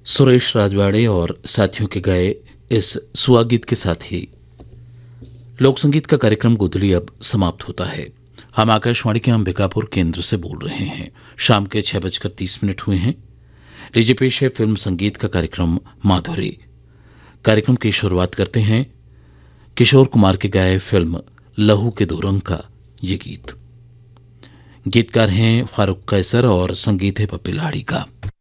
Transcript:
सुरेश राजवाड़े और साथियों के गाए इस सुहागीत के साथ ही लोक संगीत का कार्यक्रम गोधली अब समाप्त होता है। हम आकाशवाणी के अंबिकापुर केंद्र से बोल रहे हैं। शाम के 6:30 हुए हैं। लीजिए पेश है फिल्म संगीत का कार्यक्रम माधुरी। कार्यक्रम की शुरुआत करते हैं किशोर कुमार के गाए फिल्म लहू के दो रंग का ये गीत। गीतकार हैं फारूक कैसर और संगीत है पप्पी लाड़ी का।